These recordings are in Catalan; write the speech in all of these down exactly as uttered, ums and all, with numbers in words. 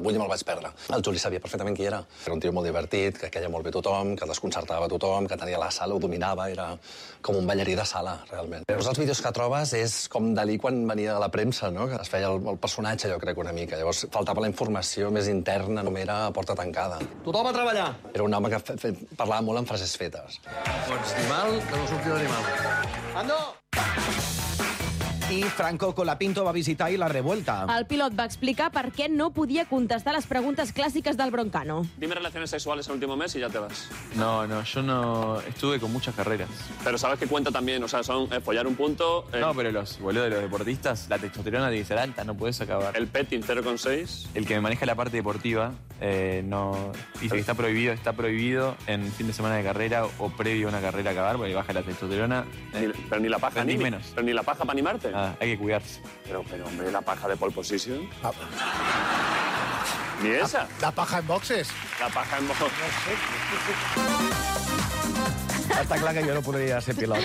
el bull i me'l vaig perdre. El Juli sabia perfectament qui era. Era un tio molt divertit, que queia molt bé tothom, que desconcertava tothom, que tenia la sala, ho dominava, era com un ballarí de sala, realment. Llavors, els vídeos que trobes és com Dalí quan venia de la premsa, no? Que es feia el, el personatge, jo crec, una mica. Llavors, faltava la informació més interna, només era a porta tancada. Tothom a treballar! Era un home que fe, fe, parlava molt en frases fetes. Pots dir mal, que no surti d'animal. Ando! I Franco Colapinto va visitar i la revuelta. El pilot va explicar per què no podia contestar les preguntes clàssiques del Broncano. Dime relaciones sexuales el último mes y ya te vas. No, no, yo no... Estuve con muchas carreras. Pero sabes que cuenta también, o sea, son eh, follar un punto... Eh, No, pero los boludos de los deportistas, la testosterona tiene que ser alta, no puedes acabar. El petting cero coma seis. El que me maneja la parte deportiva eh, no dice que está prohibido, está prohibido en fin de semana de carrera o previo a una carrera acabar, porque baja la testosterona. Ni, Eh, pero ni la paja ni ni menos. Pero ni la paja para animarte. Nada, hay que cuidarse. Pero, pero, hombre, la paja de pole position. Ni esa. La paja en boxes. La paja en boxes. Està clar que jo no podria ser pilot.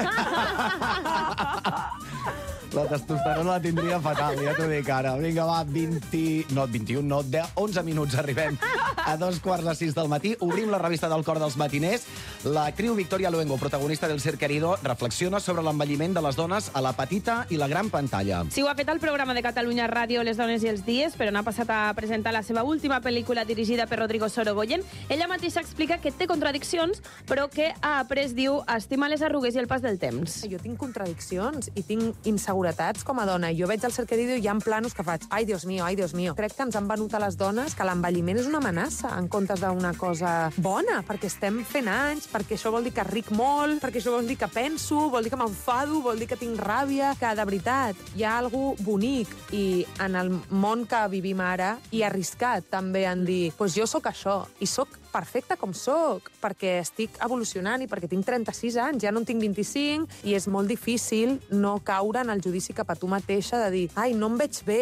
La testosterona la tindria fatal, ja t'ho dic ara. Vinga, va, vint... No, vint-i-un, no, de onze minuts arribem a dos quarts de sis del matí. Obrim la revista del cor dels matiners. L'actriu Victoria Luengo, protagonista del Ser Querido, reflexiona sobre l'envelliment de les dones a la petita i la gran pantalla. Sí, ho ha fet el programa de Catalunya Ràdio Les dones i els dies, però n'ha passat a presentar la seva última pel·lícula dirigida per Rodrigo Sorogoyen. Ella mateixa explica que té contradiccions, però que ha après, diu, a estimar les arrugues i el pas del temps. Jo tinc contradiccions i tinc inseguretats com a dona. Jo veig el Ser Querido i hi ha planos que faig ai, Dios mío, ai, Dios mío. Crec que ens han venut a les dones que l'envelliment és una amenaça en comptes d'una cosa bona, perquè estem fent anys, perquè això vol dir que ric molt, perquè això vol dir que penso, vol dir que m'enfado, vol dir que tinc ràbia, que de veritat hi ha algú bonic i en el món que vivim ara i arriscat també en dir pues jo sóc això i sóc perfecta com sóc, perquè estic evolucionant i perquè tinc trenta-sis anys, ja no en tinc vint-i-cinc, i és molt difícil no caure en el judici cap a tu mateixa de dir ai, no em veig bé.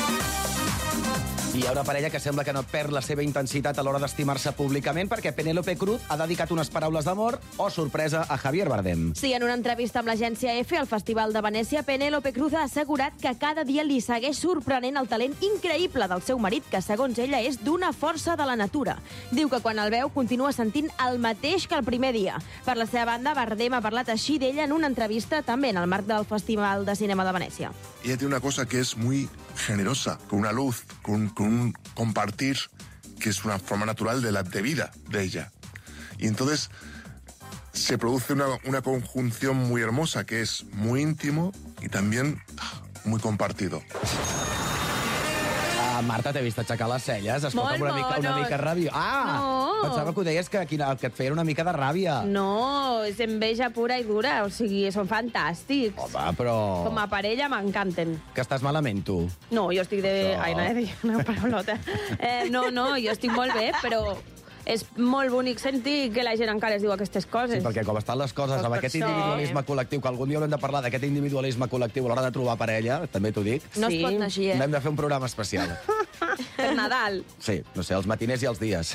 I hi ha una parella que sembla que no perd la seva intensitat a l'hora d'estimar-se públicament perquè Penélope Cruz ha dedicat unes paraules d'amor, o sorpresa, a Javier Bardem. Sí, en una entrevista amb l'agència F al Festival de Venècia, Penélope Cruz ha assegurat que cada dia li segueix sorprenent el talent increïble del seu marit, que segons ella és d'una força de la natura. Diu que quan el veu continua sentint el mateix que el primer dia. Per la seva banda, Bardem ha parlat així d'ella en una entrevista també en el marc del Festival de Cinema de Venècia. Ella tiene una cosa que es muy generosa, con una luz, con, con un compartir que es una forma natural de la de vida de ella. Y entonces se produce una, una conjunción muy hermosa que es muy íntimo y también muy compartido. Ah, Marta, t'he vist aixecar les celles. Escolta, Molt una mica, una monos. mica ràbia. Ah! No. Pensava que ho deies que, que et feien una mica de ràbia. No, és enveja pura i dura, o sigui, són fantàstics. Home, però... Com a parella m'encanten. Que estàs malament, tu. No, jo estic de... No. Ai, anava a dir una paraulota. Eh, no, no, jo estic molt bé, però és molt bonic sentir que la gent encara es diu aquestes coses. Sí, perquè com estan les coses, Pues amb per aquest això, individualisme eh? col·lectiu, que algun dia haurem de parlar d'aquest individualisme col·lectiu a l'hora de trobar parella, també t'ho dic, No es pot anar així, eh? hem de fer un programa especial. Per Nadal. Sí, no sé, els matiners i els dies.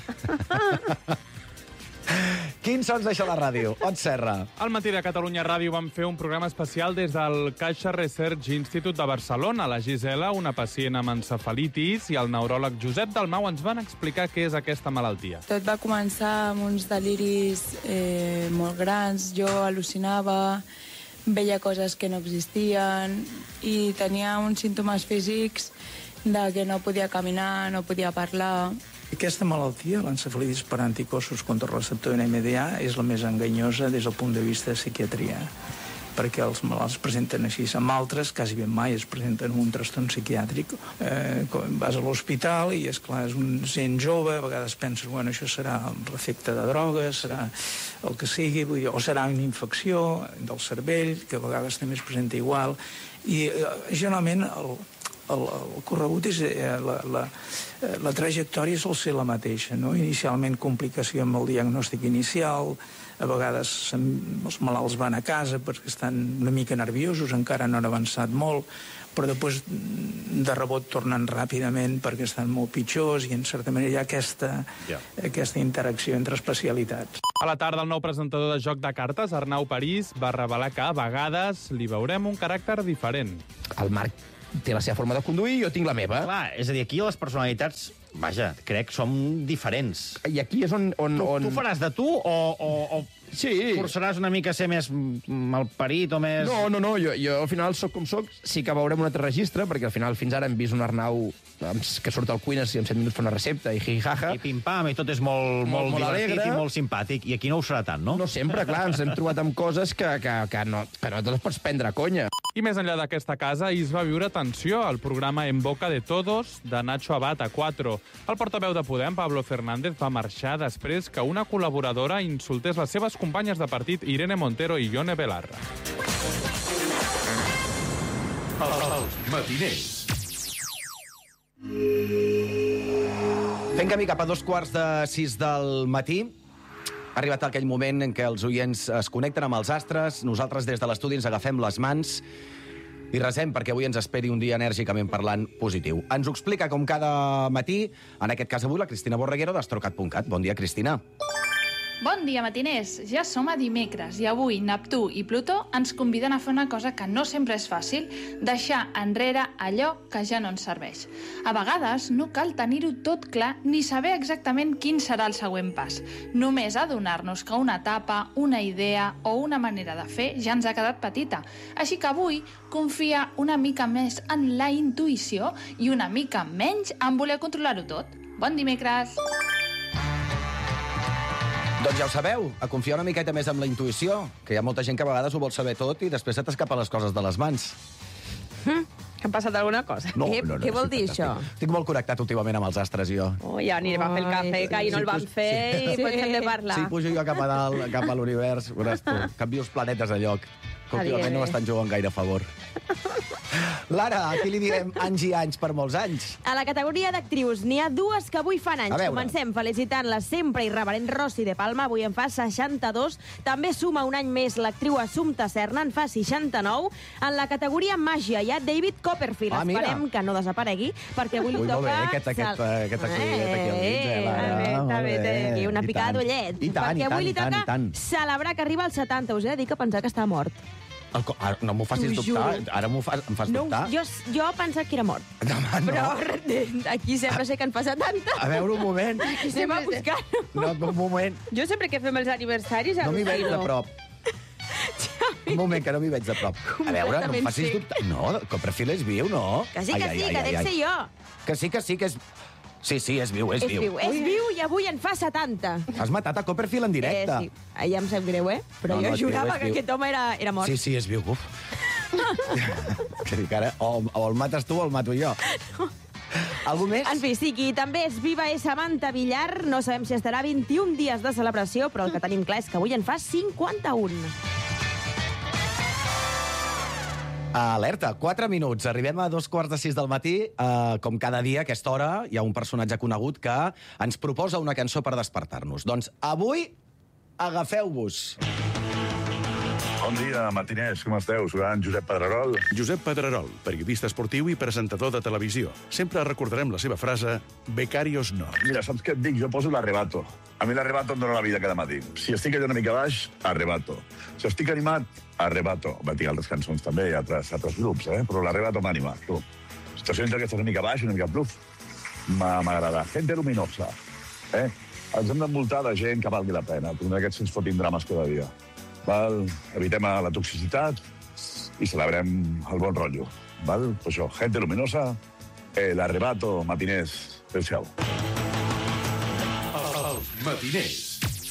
Quins sons deixa la ràdio? Ot Serra. Al matí de Catalunya Ràdio vam fer un programa especial des del Caixa Research Institute de Barcelona. La Gisela, una pacient amb encefalitis, i el neuròleg Josep Dalmau ens van explicar què és aquesta malaltia. Tot va començar amb uns deliris eh, molt grans. Jo al·lucinava, veia coses que no existien i tenia uns símptomes físics de que no podia caminar, no podia parlar. Aquesta malaltia, l'encefalitis per anticossos contra el receptor N M D A, és la més enganyosa des del punt de vista de psiquiatria, perquè els malalts presenten així. Amb altres, quasi ben mai es presenten un trastorn psiquiàtric. Eh, vas a l'hospital i, esclar, és un gent jove, a vegades penses, bueno, això serà l'efecte de drogues, serà el que sigui, vull dir, o serà una infecció del cervell, que a vegades també es presenta igual, i eh, generalment el, el, el corregut és eh, la, la, la trajectòria sol ser la mateixa, no? Inicialment complicació amb el diagnòstic inicial, a vegades els malalts van a casa perquè estan una mica nerviosos, encara no han avançat molt, però després de rebot tornen ràpidament perquè estan molt pitjors i en certa manera hi ha aquesta, yeah. aquesta interacció entre especialitats. A la tarda, el nou presentador de Joc de Cartes, Arnau París, va revelar que a vegades li veurem un caràcter diferent. El Marc té la seva forma de conduir, jo tinc la meva. Clar, és a dir, aquí les personalitats, vaja, crec, som diferents. I aquí és on... on, tu, on... tu faràs de tu o, o, o sí. forçaràs una mica a ser més malparit o més... No, no, no, jo, jo al final sóc com sóc, sí que veurem un altre registre, perquè al final fins ara hem vist un Arnau que surt al cuines i en set minuts fa una recepta i hi-hi-ha-ha. I pim-pam, i tot és molt, molt, molt divertit alegre. I molt simpàtic. I aquí no ho serà tant, no? No sempre, clar, ens hem trobat amb coses que, que, que, no, que no te les pots prendre a conya. I més enllà d'aquesta casa, ahir es va viure tensió al programa En Boca de Todos, de Nacho Abad a quatre. El portaveu de Podem, Pablo Fernández, va marxar després que una col·laboradora insultés les seves companyes de partit Irene Montero i Ione Belarra. Els matiners. Fent camí cap a dos quarts de sis del matí, ha arribat aquell moment en què els oients es connecten amb els astres, nosaltres des de l'estudi ens agafem les mans i resem perquè avui ens esperi un dia enèrgicament parlant positiu. Ens ho explica com cada matí, en aquest cas avui, la Cristina Borreguero d'Astrocat punt cat. Bon dia, Cristina. Bon dia, matiners. Ja som a dimecres i avui Neptú i Plutó ens conviden a fer una cosa que no sempre és fàcil, deixar enrere allò que ja no ens serveix. A vegades no cal tenir-ho tot clar ni saber exactament quin serà el següent pas. Només adonar-nos que una etapa, una idea o una manera de fer ja ens ha quedat petita. Així que avui confia una mica més en la intuïció i una mica menys en voler controlar-ho tot. Bon dimecres! Doncs ja ho sabeu, a confiar una miqueta més en la intuïció, que hi ha molta gent que a vegades ho vol saber tot i després se t'escapen les coses de les mans. Mm, que ha passat alguna cosa? No, què no, no, què vol dir fantàstic. això? Estic molt connectat últimament amb els astres, jo. Oh, ja anirem a fer el cafè, que ahir no el vam fer i Sí. potser hem de parlar. Sí, pujo jo cap a dalt, cap a l'univers, veuràs tu, canvio els planetes de lloc, que últimament no m'estan jugant gaire a favor. Lara, aquí li direm anys i anys per molts anys. A la categoria d'actrius n'hi ha dues que avui fan anys. Comencem felicitant la sempre irreverent Rosy de Palma, avui en fa seixanta-dos. També suma un any més l'actriu Assumpta Serna, en fa seixanta-nou. En la categoria màgia hi ha David Copperfield. Ah, mira. Esperem que no desaparegui, perquè avui li Ui, toca... molt bé, aquest, aquest, aquest, aquest, aquest aquí al mig, eh, Lara? També, Molt també, bé. aquí una I picada tant. d'ullet. I tant, perquè i tant, avui li i tant, toca i tant. celebrar que arriba als setanta. Us he de dir que pensava que estava mort. El, co- ara, no m'ho facis T'ho dubtar, juro. ara m'ho fa, em fas No, dubtar. jo, jo pensava que era mort. Demà no. Però aquí sembla ser que en fa setanta. A veure, un moment. Anem a buscar-ho. No, un moment. Jo sempre que fem els aniversaris... No m'hi veig de prop. Un moment, que no m'hi veig de prop. A veure, no em facis sí. dubtar. No, Copperfield és viu, no? Que sí, que sí, que dec ser jo. Que sí, que sí, que és... Sí, sí, és viu, és, És viu, és viu i avui en fa setanta. Has matat a Copperfield en directe. Eh, sí. Ah, ja em sap greu, eh? Però No, jo no, és viu, jurava és que viu. aquest home era, era mort. Sí, sí, és viu. Uf. Que dic ara, o, o el mates tu o el mato jo. No. Algú més? En fi, sí, qui també és viva és Samantha Villar. No sabem si estarà vint-i-un dies de celebració, però el que tenim clar és que avui en fa cinquanta-un. Alerta, quatre minuts. Arribem a dos quarts de sis del matí. Uh, com cada dia, a aquesta hora, hi ha un personatge conegut que ens proposa una cançó per despertar-nos. Doncs avui, agafeu-vos. Bon dia, matiners, com esteu? Soc en Josep Pedrerol. Josep Pedrerol, periodista esportiu i presentador de televisió. Sempre recordarem la seva frase «Becarios no». Mira, saps què et dic? Jo poso l'arrebato. A mi l'arrebato em dóna la vida cada matí. Si estic allò una mica baix, arrebato. Si estic animat, arrebato. Va, tinc altres cançons també, i altres, altres grups, eh? Però l'arrebato m'ha animat, tu. Situacions d'aquestes una mica baix, una mica pluf, m'agrada. Gente luminosa, eh? Ens hem d'envoltar de gent que valgui la pena. Tu, aquests ens fotin drames cada dia. Val? Evitem la toxicitat i celebrem el bon rotllo. Val? Pues això, gente luminosa, el arrebato, matiners. Adéu-siau. Els matiners.